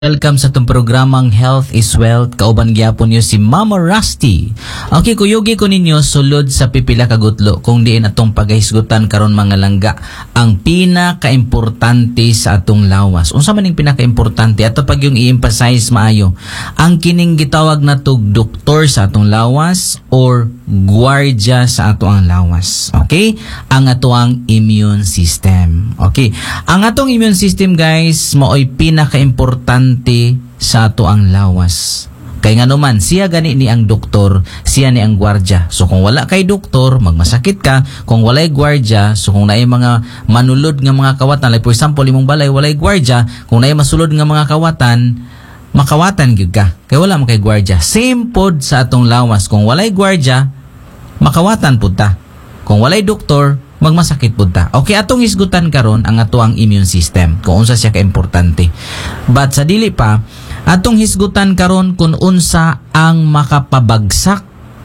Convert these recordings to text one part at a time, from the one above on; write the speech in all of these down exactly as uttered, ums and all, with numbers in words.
Welcome sa itong programang Health is Wealth. Kauban gyapon niyo si Mama Rusty. Okay, kuyugi ko ninyo sulod sa pipila kagutlo kung diin atong paghisgutan karon mga langga ang pinaka-importante sa atong lawas. Unsa man ning pinaka-importante ato pag yung i-emphasize maayo ang kining gitawag natog doktor sa atong lawas or gwardiya sa ato ang lawas. Okay? Ang ato ang immune system. Okay? Ang atong immune system, guys, mao'y pinaka-importante sa ato ang lawas. Kay nga naman, siya gani ni ang doktor, siya ni ang gwardya. So kung wala kay doktor, magmasakit ka. Kung walay gwardya, so kung naay mga manulod nga mga kawatan, like for example, imong balay walay gwardya, kung naay masulod nga mga kawatan, makawatan gyud ka. Kay wala man kay gwardya. Same pod sa atong lawas. Kung walay gwardya, makawatan pud ta. Kung walay doktor, magmasakit pud ta. Okay, atong isgutan karon ang ato ang immune system kung unsa siya ka-importante. But sa dili pa, atong hisgutan karon kung unsa ang makapabagsak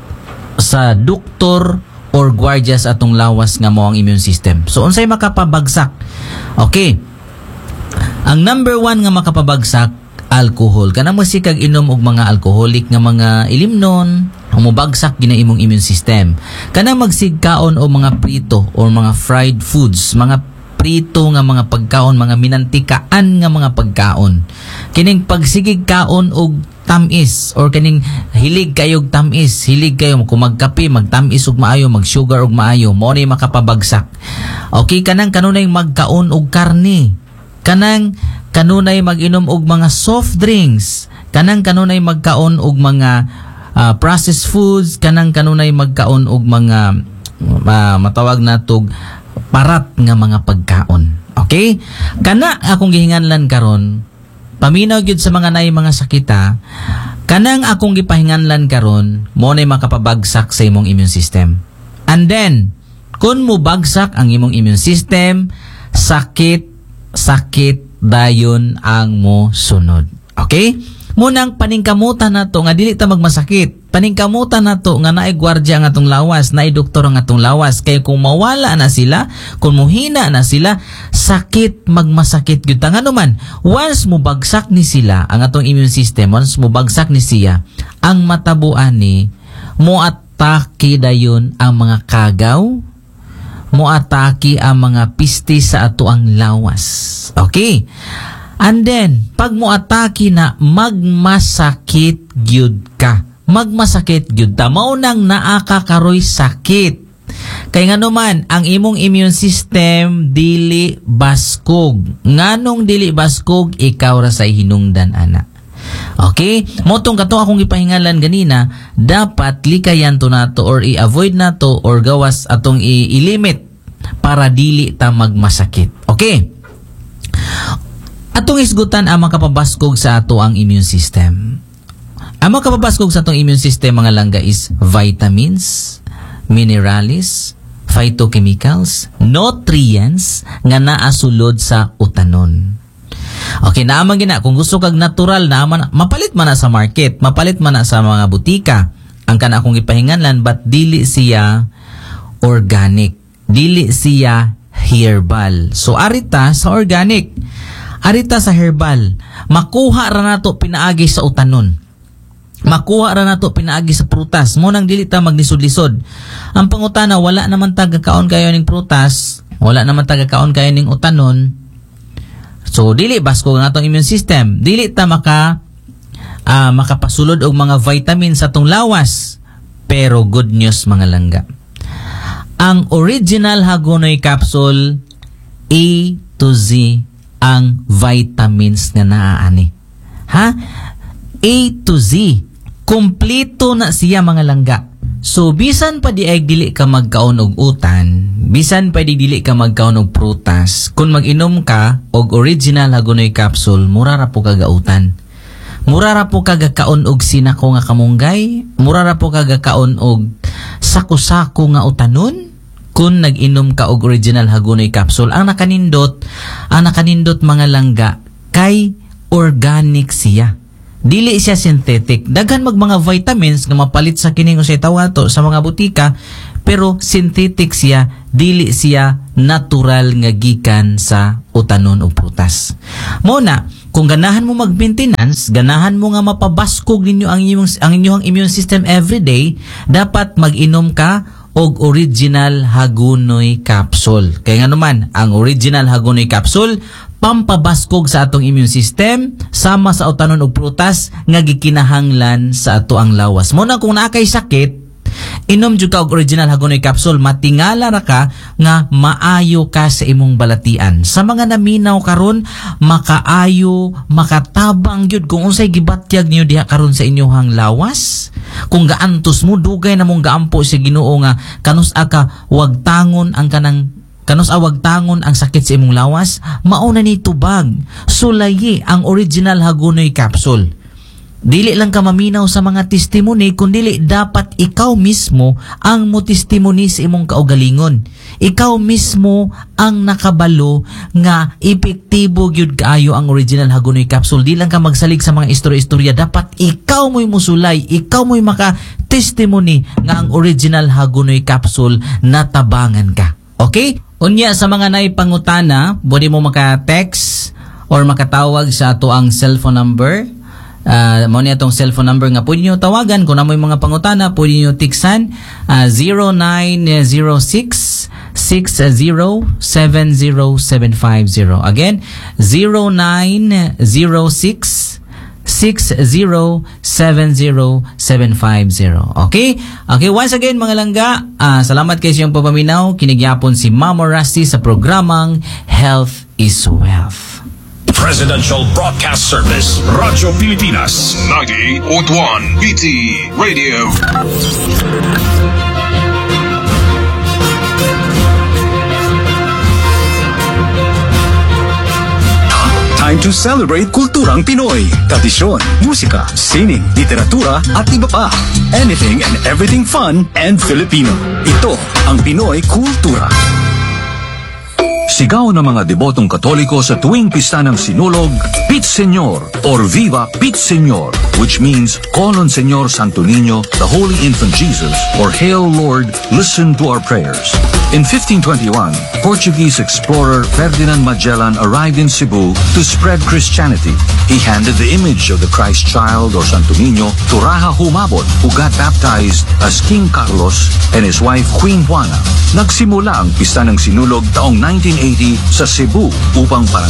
sa doktor or gwardiya sa atong lawas nga mao ang immune system. So unsay makapabagsak? Okay. Ang number one nga makapabagsak, alcohol. Kana mo sikag inom og mga alcoholic nga mga ilimnon, humubagsak gina imong immune system. Kana magsigkaon o mga prito or mga fried foods, mga prito nga mga pagkaon, mga minantikaan nga mga pagkaon. Kining pagsigig kaon og tamis or kining hilig kayog tamis, hilig kayo kung magkape, magtamis og maayo, magsugar og maayo, mo ni makapabagsak. Okay, kanang kanunay magkaon og karne. Kanang kanunay mag-inom og mga soft drinks. Kanang kanunay magkaon og mga uh, processed foods. Kanang kanunay magkaon og mga uh, matawag natog parat nga mga pagkaon. Okay? Kana akong gihinganlan karon, paminaw gyud sa mga naay mga sakita, kanang akong gipahinganlan karon, mo nay makapabagsak sa imong immune system. And then, kun mo bagsak ang imong immune system, sakit sakit dayon ang mo sunod. Okay? Munang paningkamutan nato nga dili ta magmasakit. Paningkamutan nato nga naay gwardiya ang atong lawas, naay doktor ang atong lawas. Kay kung mawala na sila, kung muhina na sila, sakit magmasakit gyud ta. Ngano man, once mo bagsak ni sila ang atong immune system, once mo bagsak ni siya, ang matabuan ni mo atake dayon ang mga kagaw, mo atake ang mga piste sa ato ang lawas. Okay? And then, pag mo atake na, magmasakit gyud ka. Magmasakit gyud ta. Maunang naaka karoy sakit. Kay ngano man, ang imong immune system dili baskog. Nganong dili baskog, ikaw ra say hinungdan ana. Okay? Motong kato akong ipahingalan ganina, dapat likayan to nato or i-avoid nato or gawas atong i-limit para dili ta magmasakit. Okay? Atong isgutan ang makapabaskog sa ato ang immune system. Ang makapabaskog sa atong immune system mga langga is vitamins, minerals, phytochemicals, nutrients nga naa sulod sa utanon. Okay, naaman gina kung gusto kag natural naaman, mapalit man na sa market, mapalit man na sa mga butika. Ang kana akong ipahinganlan, but dili siya organic, dili siya herbal. So arita sa organic, arita sa herbal, makuha ra nato pinaagi sa utanon. Makuha ra nato pinaagi sa prutas. Mo nang dili ta maglisod-lisod. Ang pangutana, wala naman taga-kaon kayo ning prutas, wala naman taga-kaon kayo ning utanon. So dili basko nga atong immune system. Dili ta maka uh, makapasulod og mga vitamins sa atong lawas. Pero good news mga langga. Ang original Hagonoy capsule, A to Z ang vitamins nga naaani. Ha? A to Z. Kompleto na siya mga langga. So bisan pa di ay dili ka magkaon og utan, bisan pa di dili ka magkaon og prutas, kung mag-inom ka og original Hagonoy capsule, mura ra po kagautan. Mura ra po kagakaon og sinako nga kamunggay, mura ra po kagakaon og sako-sako nga utanon. Kung nag-inom ka og original Hagonoy capsule, ang nakanindot, ang nakanindot mga langga, kay organic siya. Dili siya synthetic. Daghan mag mga vitamins nga mapalit sa kining usay tawato sa mga butika, pero synthetic siya, dili siya natural nga gikan sa utanon o prutas. Mo na, kung ganahan mo mag-maintenance, ganahan mo nga mapabaskog ninyo ang inyong, ang inyong immune system everyday, dapat mag-inom ka og original Hagunoy capsule. Kaya nga naman, ang original Hagunoy capsule, pampabaskog sa atong immune system, sama sa utanon og prutas nga gikinahanglan sa ato ang lawas. Muna kung naakay sakit, inom jud ka og original Hagunoy capsule, matingala ra ka nga maayo ka sa imong balatian. Sa mga naminaw karon, makaayo, makatabang gyud kung unsay gibatyag niyo diha karon sa inyong lawas. Kung gaantos mo, dugay na mong gaampo sa Ginoo nga kanus ka wag tangon ang kanang kanus awag tangon ang sakit sa imong lawas, mauna ni tubag. Sulayi ang original Hagunoy capsule. Dili lang ka maminaw sa mga testimony, kundi dapat ikaw mismo ang mo testimony sa imong kaugalingon. Ikaw mismo ang nakabalo nga epektibo gyud kaayo ang original Hagunoy capsule. Di lang ka magsalig sa mga istorya-istorya, dapat ikaw mo'y musulay, ikaw mo'y maka-testimony nga ang original Hagunoy capsule natabangan ka. Okay? Unya sa mga naipangutana, pwede mo maka-text or makatawag sa ato ang cellphone number. Uh, mo niya itong cellphone number nga pwede nyo tawagan. Kung na may mga pangutana, pwede nyo tiksan uh, zero nine zero six, six zero seven zero seven five zero. Again, zero nine zero six, six zero seven zero seven five zero. Okay? Okay, once again mga langga, uh, salamat kayo sa iyong papaminaw. Kinigyapon si Mama Rusty sa programang Health is Wealth. Presidential Broadcast Service, Radyo Pilipinas, ninety point one B T Radio. Time to celebrate kulturang Pinoy. Tradisyon, musika, sining, literatura, at iba pa. Anything and everything fun and Filipino. Ito ang Pinoy Kultura. Sigaw ng mga debotong Katoliko sa tuwing pista ng Sinulog, Pit Señor or Viva Pit Señor, which means Call on Señor Santo Niño, the Holy Infant Jesus, or Hail Lord, listen to our prayers. In fifteen twenty-one, Portuguese explorer Ferdinand Magellan arrived in Cebu to spread Christianity. He handed the image of the Christ child or Santo Niño to Raja Humabon, who got baptized as King Carlos and his wife Queen Juana. Nagsimula ang pista ng Sinulog taong nineteen eighty sa Cebu upang parang